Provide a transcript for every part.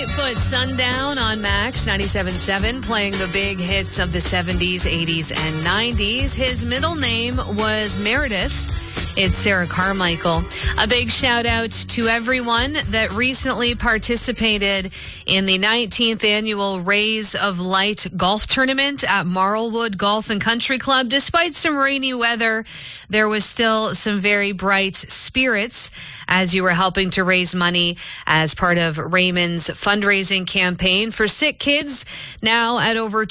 Lightfoot, Sundown on Max 97.7, playing the big hits of the 70s, 80s, and 90s. His middle name was Meredith. It's Sarah Carmichael. A big shout out to everyone that recently participated in the 19th annual Rays of Light golf tournament at Marlwood Golf and Country Club. Despite some rainy weather, there was still some very bright spirits as you were helping to raise money as part of Raymond's fundraising campaign for sick kids, now at over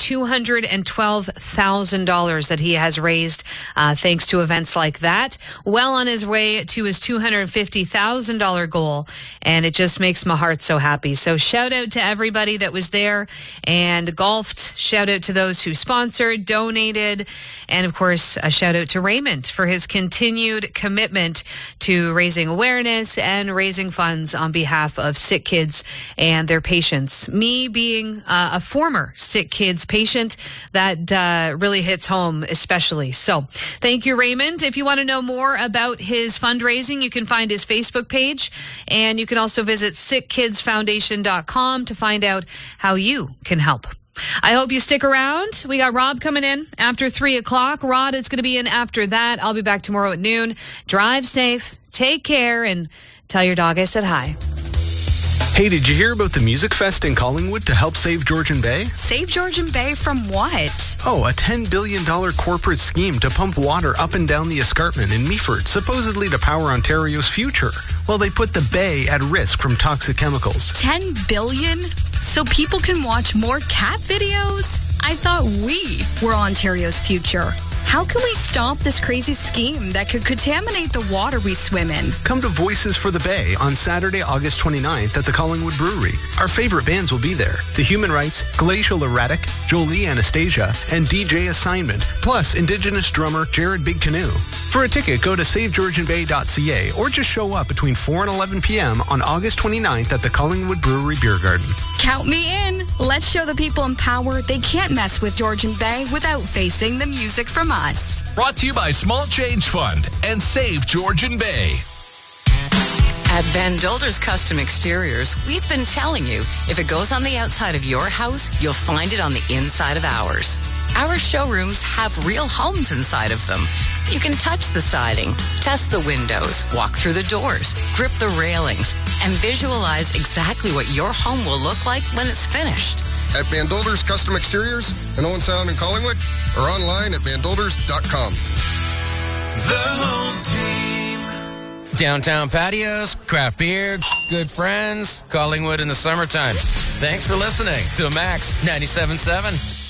$212,000 that he has raised thanks to events like that. Well on his way to his $250,000 goal, and it just makes my heart so happy. So shout out to everybody that was there and golfed. Shout out to those who sponsored, donated, and of course a shout out to Raymond for his continued commitment to raising awareness and raising funds on behalf of sick kids and their patients. Me being a former sick kids patient, that really hits home especially. So thank you, Raymond. If you want to know more about his fundraising, you can find his Facebook page, and you can also visit sickkidsfoundation.com to find out how you can help. I hope you stick around. We got Rob coming in after 3 o'clock. Rod is going to be in after that. I'll be back tomorrow at noon. Drive safe, take care, and tell your dog I said hi. Hey, did you hear about the Music Fest in Collingwood to help save Georgian Bay? Save Georgian Bay from what? Oh, a $10 billion corporate scheme to pump water up and down the escarpment in Meaford, supposedly to power Ontario's future. Well, they put the bay at risk from toxic chemicals. $10 billion? So people can watch more cat videos? I thought we were Ontario's future. How can we stop this crazy scheme that could contaminate the water we swim in? Come to Voices for the Bay on Saturday, August 29th at the Collingwood Brewery. Our favorite bands will be there. The Human Rights, Glacial Erratic, Jolie Anastasia, and DJ Assignment, plus Indigenous drummer Jared Big Canoe. For a ticket, go to savegeorgianbay.ca or just show up between 4 and 11 p.m. on August 29th at the Collingwood Brewery Beer Garden. Count me in. Let's show the people in power they can't mess with Georgian Bay without facing the music from us. Brought to you by Small Change Fund and Save Georgian Bay. At Van Dolder's Custom Exteriors, we've been telling you, if it goes on the outside of your house, you'll find it on the inside of ours. Our showrooms have real homes inside of them. You can touch the siding, test the windows, walk through the doors, grip the railings, and visualize exactly what your home will look like when it's finished. At Van Dolder's Custom Exteriors in Owen Sound and Collingwood, or online at vandolders.com. The home team. Downtown patios, craft beer, good friends, Collingwood in the summertime. Thanks for listening to Max 97.7.